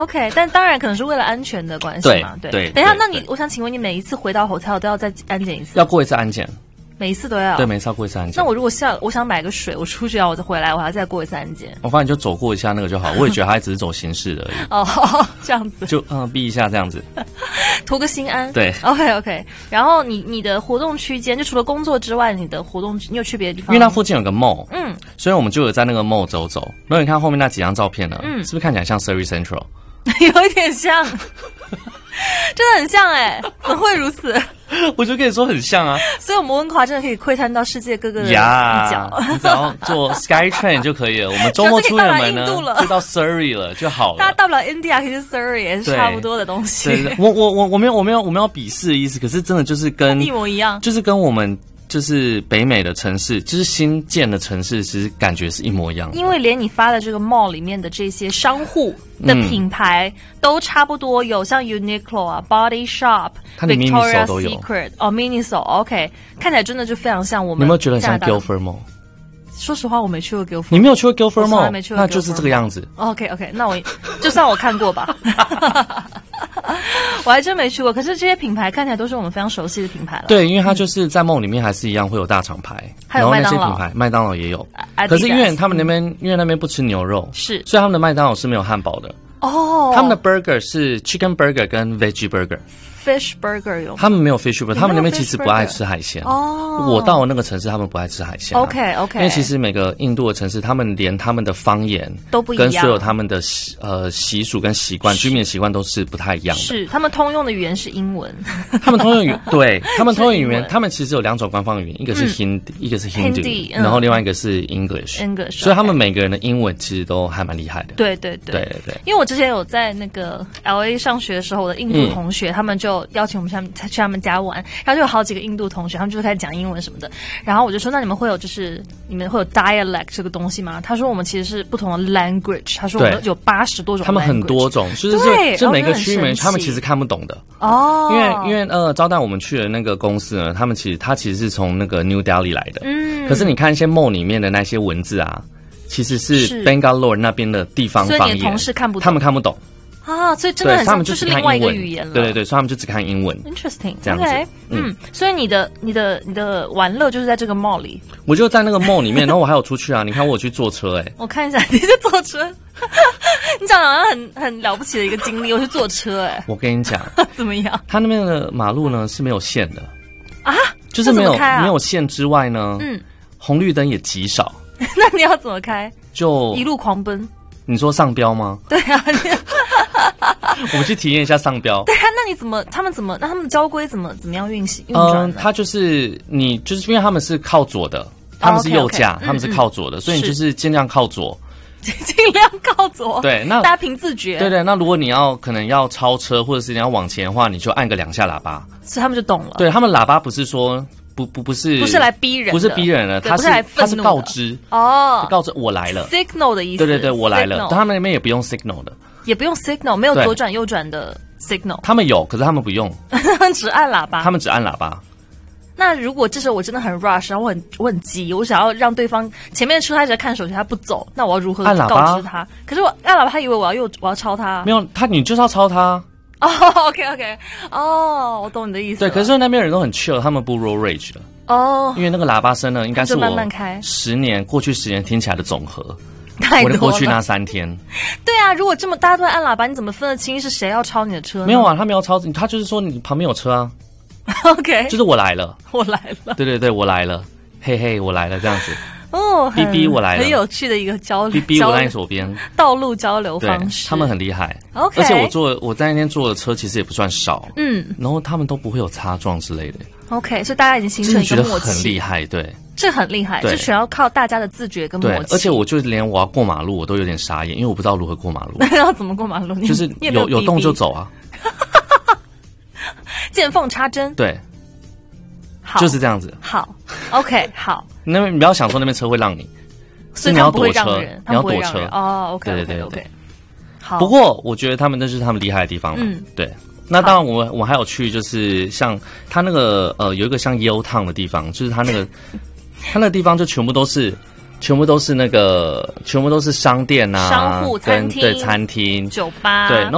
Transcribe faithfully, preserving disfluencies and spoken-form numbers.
OK， 但当然可能是为了安全的关系嘛。 对对。 等一下，那你我想请问你，每一次回到 hotel 都要再安检一次？ 要过一次安检。 每一次都要？ 对，每次要过一次安检。 那我如果下我想买个水，我出去啊，我再回来，我还要再过一次安检。 我发现就走过一下那个就好，我也觉得他只是走形式的而已。 哦，这样子。 就嗯避一下这样子， 图个心安。 对 ，OK OK。然后你你的活动区间，就除了工作之外，你的活动你有去别的地方吗？ 因为那附近有个 mall， 嗯， 所以我们就有在那个 mall 走走。然后你看后面那几张照片呢，嗯，是不是看起来像 Surrey Central？ 有一点像。真的很像哎、欸，怎么会如此？ 我就跟你说很像啊， 所以我们温华真的可以窥探到世界各个的一角。 你只要坐 SkyTrain 就可以了。我们周末出远门呢，就到 Surrey 了就好了。 大家到不了 India 可以去 Surrey 也是差不多的东西。 对对对，我我我我没有我没有我没有鄙视的意思，可是真的就是跟一模一样， 就是跟我们。就是北美的城市，就是新建的城市，其实感觉是一模一样的。 因为连你发的这个 mall 里面的这些商户的品牌、嗯、都差不多，有像 Uniqlo 啊、Body Shop、Victoria's Secret 哦 ，Miniso，OK， 看起来真的就非常像我们。 你有没有觉得像 Guilford Mall？ 说实话，我没去过 Guilford。 你没有去过 Guilford Mall？ 没去过， 那就是这个样子。 OK OK， 那我就算我看过吧。我还真没去过，可是这些品牌看起来都是我们非常熟悉的品牌了。 对，因为它就是在梦里面还是一样会有大厂牌， 还有麦当劳， 然后那些品牌，麦当劳也有。可是因为他们那边、嗯，因为那边不吃牛肉， 是， 所以他们的麦当劳是没有汉堡的。 哦， 他们的 burger 是 chicken burger 跟 veggie burger。Fish burger 有？ 他们没有 fish burger， 他们那边其实不爱吃海鲜。 哦， 我到那个城市，他们不爱吃海鲜、啊。 OK OK， 因为其实每个印度的城市，他们连他们的方言都不一样， 跟所有他们的呃习俗跟习惯、居民习惯都是不太一样的。 是，他们通用的语言是英文。 他们通用语对，他们通用语言，他们其实有两种官方语言，一个是 Hindi，、嗯、一个是 Hindi，、嗯、然后另外一个是 English。English， 所以他们每个人的英文其实都还蛮厉害的。 对对对对对对。 因为我之前有在那个 L A 上学的时候，我的印度同学、嗯、他们就邀请我们下面。去他们家玩，然后就有好几个印度同学，他们就开始讲英文什么的。然后我就说：“那你们会有就是你们会有 dialect 这个东西吗？”他说：“我们其实是不同的 language。”他说：“我们有八十多种 language。”他们很多种，就是对， 就每个区域他们其实看不懂的哦。 因为因为呃，招待我们去的那个公司呢，他们其实他其实是从那个 New Delhi 来的。嗯。可是你看一些 mall 里面的那些文字啊，其实是 Bangalore 那边的地方方言， 所以你的同事看不懂， 他们看不懂。 啊，所以真的很像就是另外一个语言了。 对对对，所以他们就只看英文。 Interesting， 这样子。 Okay, 嗯, 嗯，所以你的、你的、你的玩乐就是在这个 mall 里。 我就在那个 mall 里面，然后我还有出去啊。你看我有去坐车哎、欸。 我看一下，你在坐车？你讲的好像很很了不起的一个经历，我去坐车哎、欸。 我跟你讲， 怎么样？ 他那边的马路呢是没有线的啊， 就是没有、 啊、 没有线之外呢， 嗯， 红绿灯也极少。 那你要怎么开？ 就一路狂奔。 你说上标吗？ 对啊。 我们去体验一下上标。 对啊，那你怎么？他们怎么？那他们交规怎么怎么样运行运转呢？ 嗯，他就是你，就是因为他们是靠左的，他们是右驾， oh, okay, okay. 他们是靠左的，嗯、所以你就是尽量靠左， 尽量靠左。 对，那大家凭自觉。 对对，那如果你要可能要超车，或者是你要往前的话，你就按个两下喇叭， 所以他们就懂了。 对，他们喇叭不是说。不不不是不是来逼人的， 不是逼人的，他是他是告知哦， 告知我来了 ，signal 的意思。 对对对，我来了。但他们那边也不用 signal 的， 也不用 signal， 没有左转右转的 signal。 他们有，可是他们不用， 只按喇叭。 他们只按喇叭。 那如果这时候我真的很 rush， 然后我很我很急，我想要让对方前面的车他在看手机，他不走，那我要如何告知他？可是我按喇叭，他以为我要右我要超他。 没有，他你就是要超他。 哦、oh, ，OK OK， 哦、oh, ，我懂你的意思。 对，可是那边人都很 chill， 他们不 road rage 的。哦、oh, ，因为那个喇叭声呢，应该是我慢慢开十年过去十年听起来的总和。 太多了。 我的过去那三天。 对啊，如果这么大家都在按喇叭，你怎么分得清是谁要超你的车呢？ 没有啊，他没有超，他就是说你旁边有车啊。 OK， 就是我来了， 我来了。 对对对，我来了，嘿嘿，我来了，这样子。 哦， 哔哔，我来了， 很有趣的一个交流。 哔哔，我在你左边。 道路交流方式， 他们很厉害。 OK， 而且我坐我在那天坐的车其实也不算少， 嗯， 然后他们都不会有擦撞之类的。 OK， 所以大家已经形成一个默契， 很厉害，对， 这很厉害，这全要靠大家的自觉跟默契。 而且我就连我要过马路，我都有点傻眼，因为我不知道如何过马路。 那要怎么过马路？ 就是有有洞就走啊， 见缝插针。 对。就是这样子。 好 ，OK， 好。 那边你不要想说那边车会让你， 所以你要躲车，你要躲车哦。OK， 对对对 ，OK。好。 不过我觉得他们那是他们厉害的地方嘛。嗯，对。那当然我，我我还有去，就是像他那个呃，有一个像 U Town 的地方，就是他那个他那个地方就全部都是。全部都是那个，全部都是商店啊， 商户、餐厅、 对餐厅、 酒吧， 对。